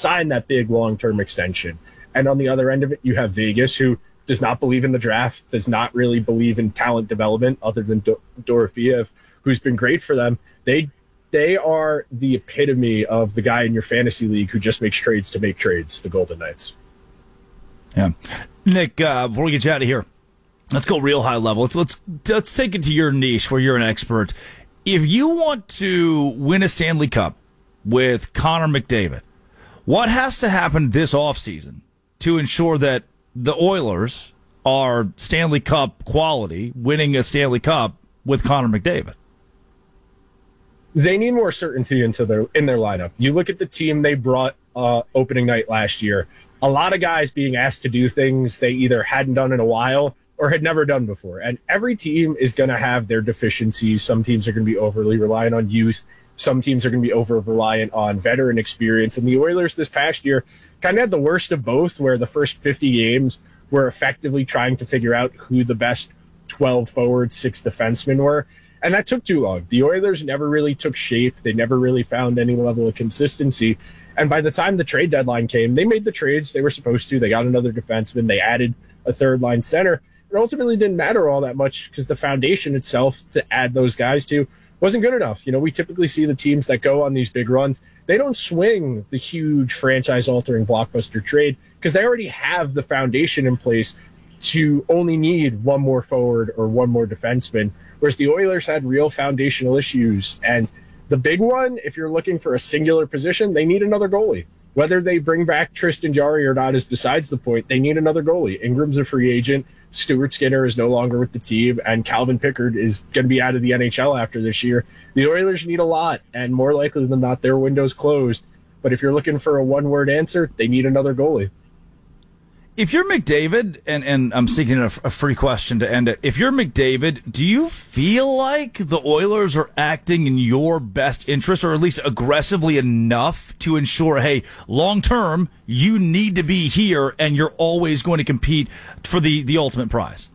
sign that big long-term extension. And on the other end of it, you have Vegas, who does not believe in the draft, does not really believe in talent development other than Dorofeev, who's been great for them. They are the epitome of the guy in your fantasy league who just makes trades to make trades, the Golden Knights. Yeah. Nick, before we get you out of here, let's go real high level. Let's take it to your niche where you're an expert. If you want to win a Stanley Cup with Connor McDavid, what has to happen this offseason to ensure that the Oilers are Stanley Cup quality, winning a Stanley Cup with Connor McDavid? They need more certainty in their lineup. You look at the team they brought opening night last year. A lot of guys being asked to do things they either hadn't done in a while or had never done before. And every team is going to have their deficiencies. Some teams are going to be overly reliant on youth. Some teams are going to be over-reliant on veteran experience. And the Oilers this past year kind of had the worst of both, where the first 50 games were effectively trying to figure out who the best 12 forwards, 6 defensemen were. And that took too long. The Oilers never really took shape. They never really found any level of consistency. And by the time the trade deadline came, they made the trades they were supposed to. They got another defenseman. They added a third-line center. It ultimately didn't matter all that much because the foundation itself to add those guys to wasn't good enough. We typically see the teams that go on these big runs, they don't swing the huge franchise-altering blockbuster trade because they already have the foundation in place to only need one more forward or one more defenseman, whereas the Oilers had real foundational issues. And the big one, if you're looking for a singular position, they need another goalie. Whether they bring back Tristan Jarry or not is besides the point. They need another goalie. Ingram's a free agent. Stuart Skinner is no longer with the team, and Calvin Pickard is going to be out of the NHL after this year. The Oilers need a lot, and more likely than not, their window's closed. But if you're looking for a one-word answer, they need another goalie. If you're McDavid, and I'm seeking a free question to end it, if you're McDavid, do you feel like the Oilers are acting in your best interest, or at least aggressively enough to ensure, hey, long-term, you need to be here, and you're always going to compete for the ultimate prize?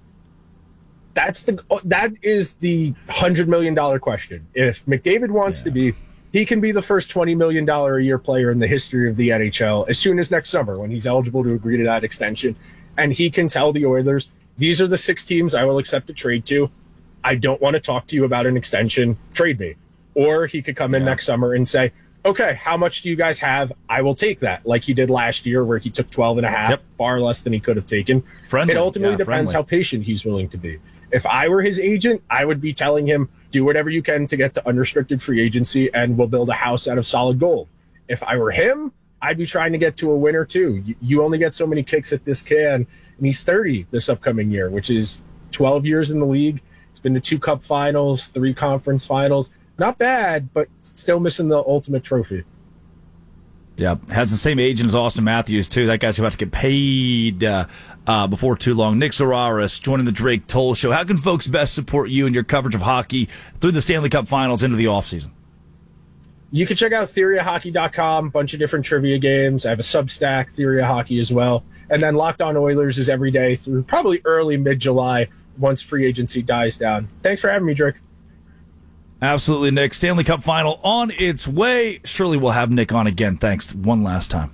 That is the $100 million question. If McDavid wants to be, he can be the first $20 million a year player in the history of the NHL as soon as next summer when he's eligible to agree to that extension. And he can tell the Oilers, these are the 6 teams I will accept a trade to. I don't want to talk to you about an extension. Trade me. Or he could come in next summer and say, okay, how much do you guys have? I will take that, like he did last year where he took 12 and a half, far less than he could have taken. It ultimately depends how patient he's willing to be. If I were his agent, I would be telling him, do whatever you can to get to unrestricted free agency, and we'll build a house out of solid gold. If I were him, I'd be trying to get to a winner too. You only get so many kicks at this can, and he's 30 this upcoming year, which is 12 years in the league. He's been to 2 Cup finals, 3 conference finals. Not bad, but still missing the ultimate trophy. Yeah, has the same agent as Austin Matthews, too. That guy's about to get paid before too long. Nick Zararis joining the Drake Toll Show. How can folks best support you and your coverage of hockey through the Stanley Cup Finals into the offseason? You can check out TheoryOfHockey.com, bunch of different trivia games. I have a Substack, Theory of Hockey, as well. And then Locked On Oilers is every day through probably early, mid-July, once free agency dies down. Thanks for having me, Drake. Absolutely, Nick. Stanley Cup Final on its way. Surely we'll have Nick on again. Thanks one last time.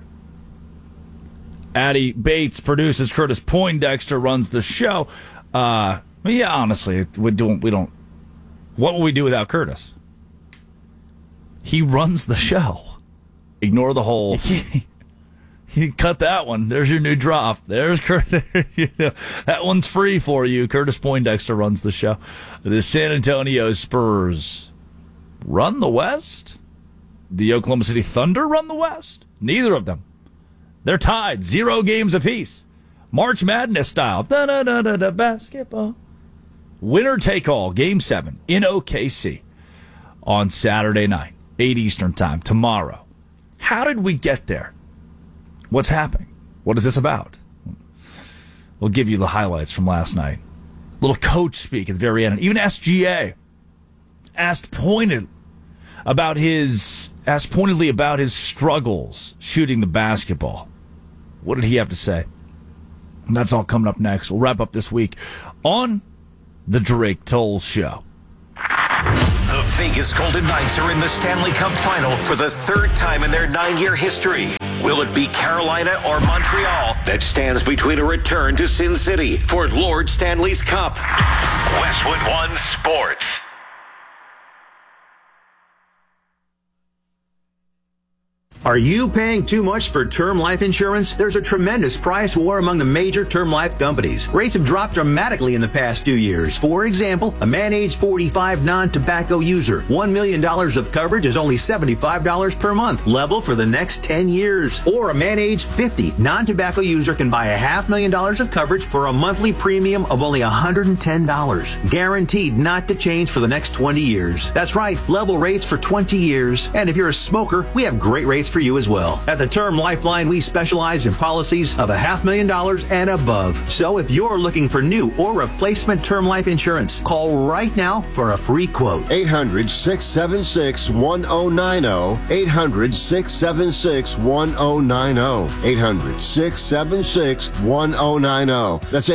Addie Bates produces. Curtis Poindexter runs the show. Yeah, honestly, we don't. What will we do without Curtis? He runs the show. Ignore the whole. You cut that one. There's your new drop. There's Curtis. That one's free for you. Curtis Poindexter runs the show. The San Antonio Spurs run the West. The Oklahoma City Thunder run the West. Neither of them. They're tied. 0 games apiece. March Madness style. Da-da-da-da-da basketball. Winner take all. Game 7 in OKC on Saturday night, 8 Eastern time, tomorrow. How did we get there? What's happening? What is this about? We'll give you the highlights from last night. Little coach speak at the very end. Even SGA asked pointedly about his struggles shooting the basketball. What did he have to say? And that's all coming up next. We'll wrap up this week on the Drake Toll Show. The Vegas Golden Knights are in the Stanley Cup Final for the third time in their 9-year history. Will it be Carolina or Montreal that stands between a return to Sin City for Lord Stanley's Cup? Westwood One Sports. Are you paying too much for term life insurance? There's a tremendous price war among the major term life companies. Rates have dropped dramatically in the past 2 years. For example, a man age 45 non-tobacco user, $1 million of coverage is only $75 per month, level for the next 10 years. Or a man age 50 non-tobacco user can buy $500,000 of coverage for a monthly premium of only $110. Guaranteed not to change for the next 20 years. That's right, level rates for 20 years. And if you're a smoker, we have great rates for you as well. At the Term Lifeline, we specialize in policies of $500,000 and above. So if you're looking for new or replacement term life insurance, call right now for a free quote. 800-676-1090. 800-676-1090. 800-676-1090. That's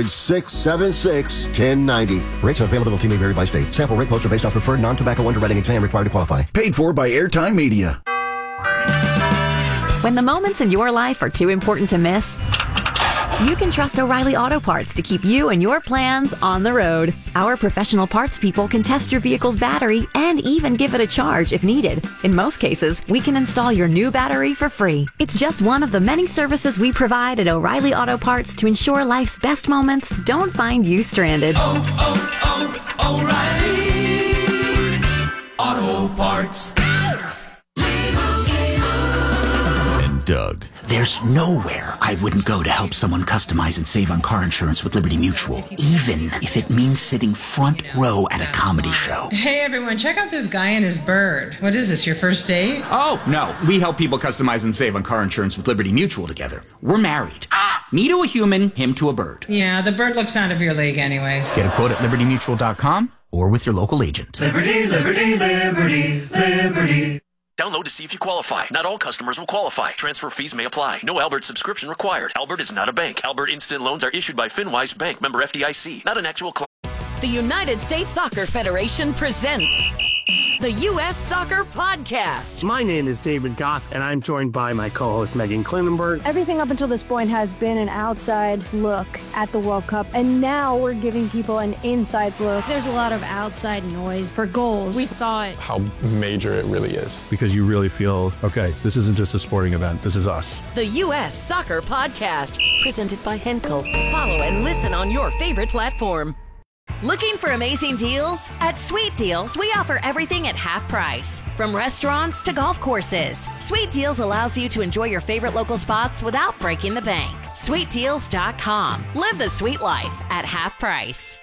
800-676-1090. Rates and availability may vary by state. Sample rate quotes are based on preferred non-tobacco underwriting exam required to qualify. Paid for by Airtime Media. When the moments in your life are too important to miss, you can trust O'Reilly Auto Parts to keep you and your plans on the road. Our professional parts people can test your vehicle's battery and even give it a charge if needed. In most cases, we can install your new battery for free. It's just one of the many services we provide at O'Reilly Auto Parts to ensure life's best moments don't find you stranded. O'Reilly Auto Parts. Doug. There's nowhere I wouldn't go to help someone customize and save on car insurance with Liberty Mutual, even if it means sitting front row at a comedy show. Hey everyone, check out this guy and his bird. What is this, your first date? Oh, no. We help people customize and save on car insurance with Liberty Mutual together. We're married. Me to a human, him to a bird. Yeah, the bird looks out of your league anyways. Get a quote at libertymutual.com or with your local agent. Liberty, liberty, liberty, liberty. Download to see if you qualify. Not all customers will qualify. Transfer fees may apply. No Albert subscription required. Albert is not a bank. Albert Instant Loans are issued by FinWise Bank, member FDIC. Not an actual client. The United States Soccer Federation presents the U.S. Soccer Podcast. My name is David Goss, and I'm joined by my co-host Megan Klinenberg. Everything up until this point has been an outside look at the World Cup, and now we're giving people an inside look. There's a lot of outside noise for goals. We thought how major it really is, because you really feel, okay, this isn't just a sporting event, this is us. The U.S. Soccer Podcast, presented by Henkel. Follow and listen on your favorite platform. Looking for amazing deals? At Sweet Deals, we offer everything at half price. From restaurants to golf courses, Sweet Deals allows you to enjoy your favorite local spots without breaking the bank. SweetDeals.com. Live the sweet life at half price.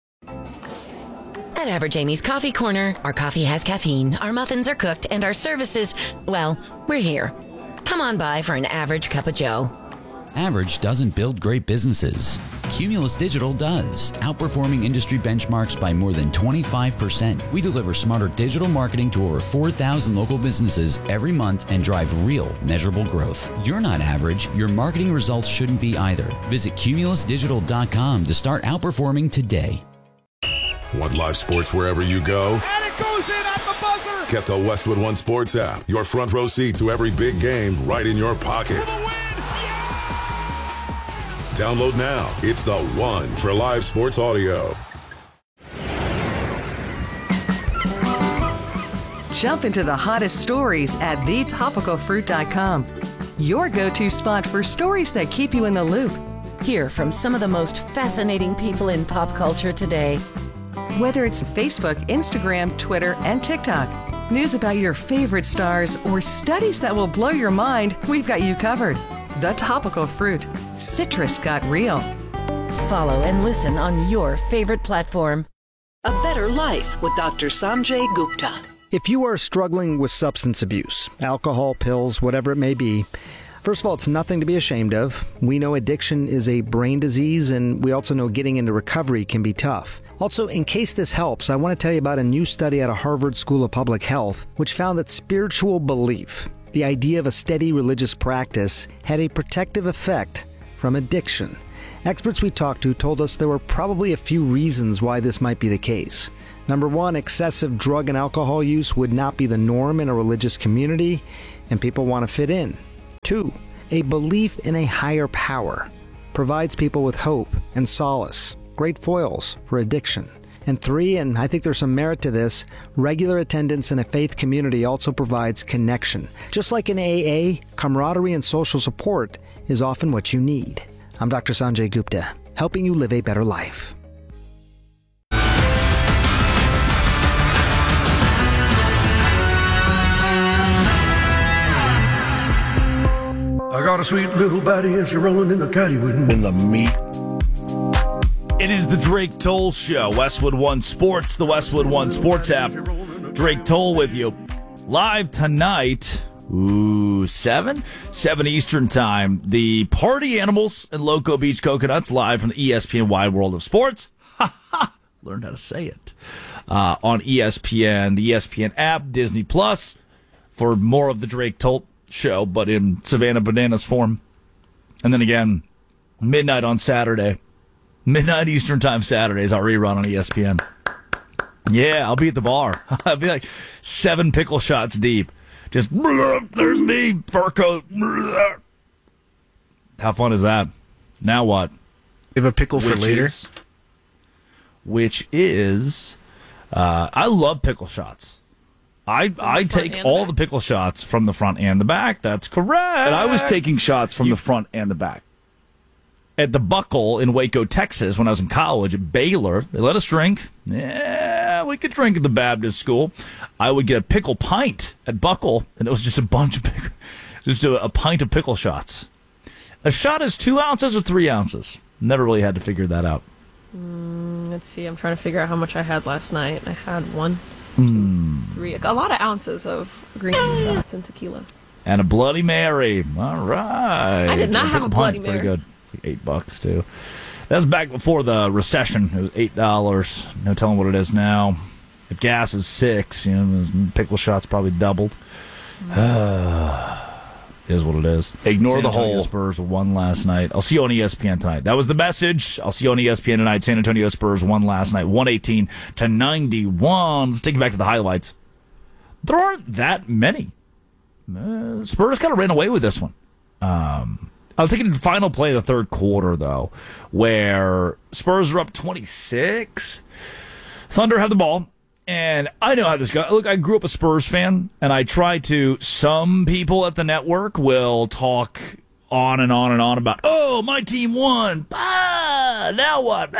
At Average Amy's Coffee Corner, our coffee has caffeine, our muffins are cooked, and our services, well, we're here. Come on by for an average cup of joe. Average doesn't build great businesses. Cumulus Digital does, outperforming industry benchmarks by more than 25%. We deliver smarter digital marketing to over 4,000 local businesses every month and drive real, measurable growth. You're not average. Your marketing results shouldn't be either. Visit cumulusdigital.com to start outperforming today. Want live sports wherever you go? And it goes in at the buzzer! Get the Westwood One Sports app. Your front row seat to every big game right in your pocket. Download now. It's the one for live sports audio. Jump into the hottest stories at thetopicalfruit.com. Your go-to spot for stories that keep you in the loop. Hear from some of the most fascinating people in pop culture today. Whether it's Facebook, Instagram, Twitter, and TikTok, news about your favorite stars, or studies that will blow your mind, we've got you covered. The Topical Fruit. Citrus got real. Follow and listen on your favorite platform. A Better Life with Dr. Sanjay Gupta. If you are struggling with substance abuse, alcohol, pills, whatever it may be, first of all, it's nothing to be ashamed of. We know addiction is a brain disease, and we also know getting into recovery can be tough. Also, in case this helps, I want to tell you about a new study out of Harvard School of Public Health, which found that spiritual belief, the idea of a steady religious practice, had a protective effect from addiction. Experts we talked to told us there were probably a few reasons why this might be the case. Number one, excessive drug and alcohol use would not be the norm in a religious community, and people want to fit in. 2, a belief in a higher power provides people with hope and solace, great foils for addiction. And 3, and I think there's some merit to this, regular attendance in a faith community also provides connection. Just like in AA, camaraderie and social support is often what you need. I'm Dr. Sanjay Gupta, helping you live a better life. I got a sweet little body and she's rolling in the caddy with me. In the meat. It is the Drake Toll Show. Westwood One Sports, the Westwood One Sports app. Drake Toll with you. Live tonight, 7 Eastern time. The Party Animals and Loco Beach Coconuts live from the ESPN Wide World of Sports. Learned how to say it. On ESPN, the ESPN app, Disney Plus, for more of the Drake Toll Show, but in Savannah Bananas form. And then again, midnight on Saturday. Midnight Eastern time Saturdays, I'll rerun on ESPN. Yeah, I'll be at the bar. I'll be like 7 pickle shots deep. Just, there's me, fur coat. How fun is that? Now what? You have a pickle for later? I love pickle shots. I take all the pickle shots from the front and the back. That's correct. And I was taking shots from the front and the back. At the Buckle in Waco, Texas, when I was in college at Baylor, they let us drink. Yeah, we could drink at the Baptist school. I would get a pickle pint at Buckle, and it was just a bunch of just a pint of pickle shots. A shot is 2 ounces or 3 ounces. Never really had to figure that out. Let's see. I'm trying to figure out how much I had last night. I had 1, 2, 3. A lot of ounces of green tea shots and tequila. And a Bloody Mary. All right. I did not have a Bloody Mary. Pretty good. It's like $8 too. That was back before the recession. It was $8. No telling what it is now. If gas is $6, pickle shots probably doubled. Is what it is. Ignore the whole. Spurs won last night. I'll see you on ESPN tonight. That was the message. I'll see you on ESPN tonight. San Antonio Spurs won last night, 118-91. Let's take you back to the highlights. There aren't that many. Spurs kind of ran away with this one. I'll take it to the final play of the third quarter, though, where Spurs are up 26. Thunder have the ball, and I know how this goes. Look, I grew up a Spurs fan, and I try to. Some people at the network will talk on and on and on about, oh, my team won. Now what?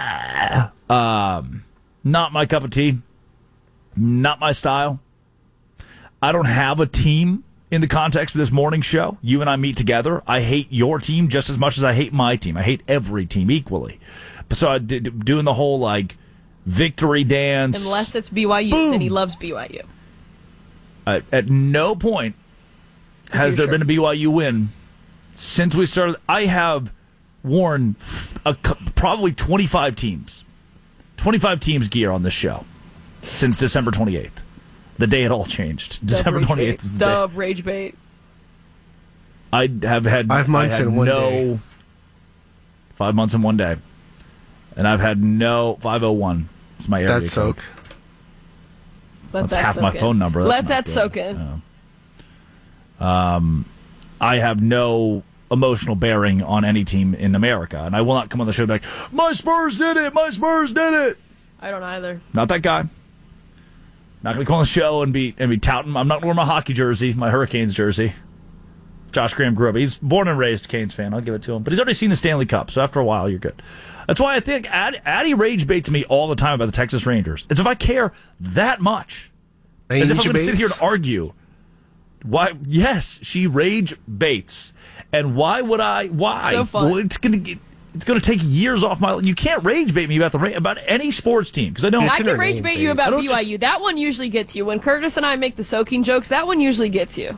Not my cup of tea. Not my style. I don't have a team. In the context of this morning show, you and I meet together. I hate your team just as much as I hate my team. I hate every team equally. So doing the whole, victory dance. Unless it's BYU, then he loves BYU. At no point has there been a BYU win since we started. I have worn probably 25 teams. 25 teams gear on this show since December 28th. The day it all changed. December 28th is the day. Rage bait. I have had 5 months in one day. 5 months in one day. And I've had no 501. It's my area That's code. soak. That's half my phone number. Let that soak in. I have no emotional bearing on any team in America. And I will not come on the show and be like, my Spurs did it! My Spurs did it! I don't either. Not that guy. Not going to come on the show and be touting. I'm not going to wear my hockey jersey, my Hurricanes jersey. Josh Graham grew up. He's born and raised Canes fan. I'll give it to him. But he's already seen the Stanley Cup, so after a while, you're good. That's why I think Addie rage baits me all the time about the Texas Rangers. It's if I care that much. As if I'm going to sit here and argue. Why? Yes, she rage baits. And why would I? Why? So fun. Well, it's going to take years off my life. You can't rage bait me about any sports team because I don't. I can rage bait you about BYU. That one usually gets you. When Curtis and I make the soaking jokes, that one usually gets you.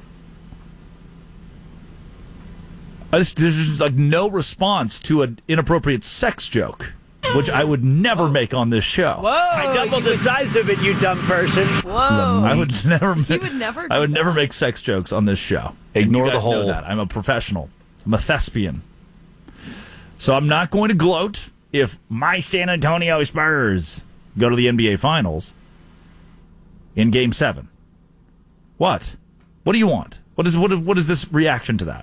There's just no response to an inappropriate sex joke, which I would never make on this show. Whoa! I doubled the size of it, you dumb person. Whoa! I would never. He would never. I would never make sex jokes on this show. Ignore the whole. whole. That I'm a professional. I'm a thespian. So I'm not going to gloat if my San Antonio Spurs go to the NBA Finals in Game 7. What? What do you want? What is this reaction to that?